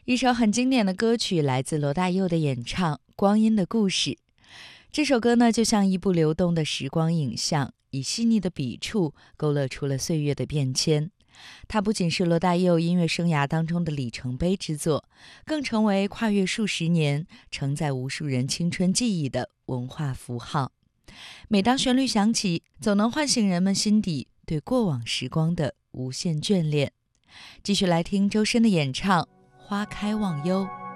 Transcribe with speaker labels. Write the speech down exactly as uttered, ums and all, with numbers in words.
Speaker 1: 一首很经典的歌曲来自罗大佑的演唱《光阴的故事》。这首歌呢，就像一部流动的时光影像，以细腻的笔触勾勒出了岁月的变迁。它不仅是罗大佑音乐生涯当中的里程碑之作，更成为跨越数十年、承载无数人青春记忆的文化符号。每当旋律响起，总能唤醒人们心底对过往时光的无限眷恋。继续来听周深的演唱《花开忘忧》。